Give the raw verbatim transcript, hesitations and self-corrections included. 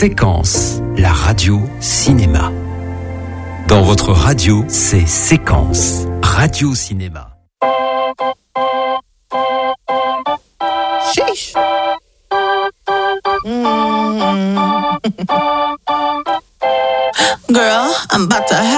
Séquence, la radio cinéma. Dans votre radio, c'est Séquence, radio cinéma. Sheesh. Mm. Girl, I'm about to